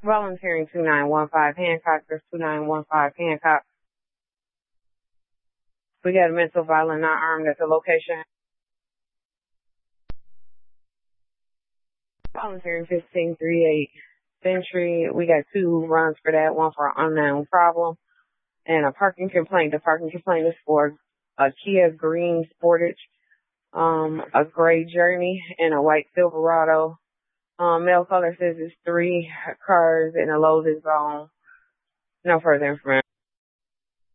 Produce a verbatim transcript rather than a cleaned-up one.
Volunteering two nine one five Hancock. There's two nine one five Hancock. We got a mental violent not armed at the location. Volunteering fifteen thirty-eight Century. We got two runs for that. One for an unknown problem and a parking complaint. The parking complaint is for a Kia green Sportage, um, a gray Journey, and a white Silverado. Um, mail caller says it's three cars in a loaded zone. No further information.